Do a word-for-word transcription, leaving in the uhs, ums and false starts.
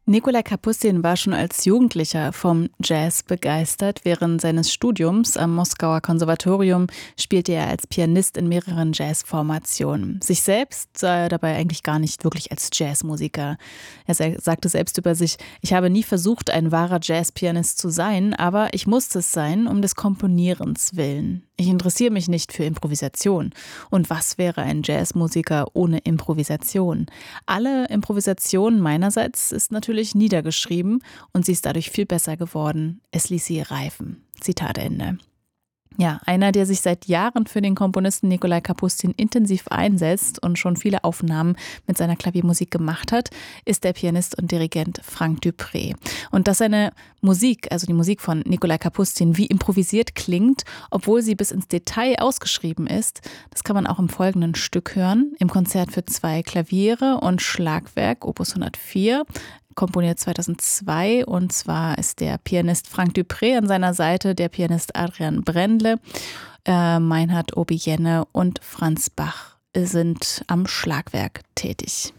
Nikolai Kapustin war schon als Jugendlicher vom Jazz begeistert. Während seines Studiums am Moskauer Konservatorium spielte er als Pianist in mehreren Jazzformationen. Sich selbst sah er dabei eigentlich gar nicht wirklich als Jazzmusiker. Er sagte selbst über sich: Ich habe nie versucht, ein wahrer Jazzpianist zu sein, aber ich musste es sein, um des Komponierens willen. Ich interessiere mich nicht für Improvisation. Und was wäre ein Jazzmusiker ohne Improvisation? Alle Improvisation meinerseits ist natürlich niedergeschrieben und sie ist dadurch viel besser geworden. Es ließ sie reifen. Zitat Ende. Ja, einer, der sich seit Jahren für den Komponisten Nikolai Kapustin intensiv einsetzt und schon viele Aufnahmen mit seiner Klaviermusik gemacht hat, ist der Pianist und Dirigent Franck Dupré. Und dass seine Musik, also die Musik von Nikolai Kapustin, wie improvisiert klingt, obwohl sie bis ins Detail ausgeschrieben ist, das kann man auch im folgenden Stück hören, im Konzert für zwei Klaviere und Schlagwerk, Opus hundertvier, komponiert zweitausendzwei, und zwar ist der Pianist Franck Dupré an seiner Seite, der Pianist Adrian Brendle, äh, Meinhard Obiene und Franz Bach sind am Schlagwerk tätig.